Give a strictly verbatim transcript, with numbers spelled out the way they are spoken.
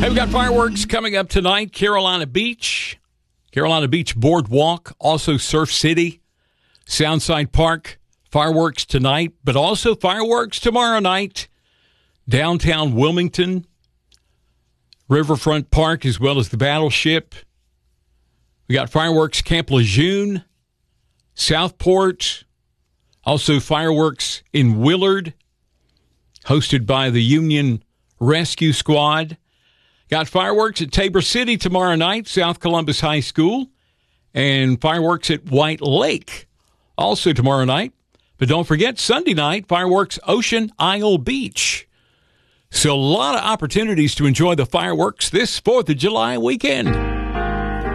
Hey, we've got fireworks coming up tonight. Carolina Beach, Carolina Beach Boardwalk, also Surf City, Soundside Park. Fireworks tonight, but also fireworks tomorrow night. Downtown Wilmington, Riverfront Park, as well as the Battleship. We got fireworks Camp Lejeune, Southport. Also fireworks in Willard, hosted by the Union Rescue Squad. Got fireworks at Tabor City tomorrow night, South Columbus High School. And fireworks at White Lake, also tomorrow night. But don't forget, Sunday night, fireworks Ocean Isle Beach. So a lot of opportunities to enjoy the fireworks this fourth of July weekend.